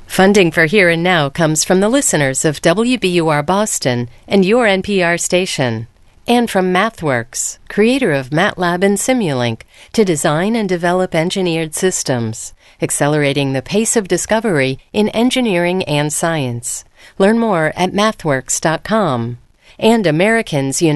Funding for Here and Now comes from the listeners of WBUR Boston and your NPR station, and from MathWorks, creator of MATLAB and Simulink, to design and develop engineered systems, accelerating the pace of discovery in engineering and science. Learn more at mathworks.com. And Americans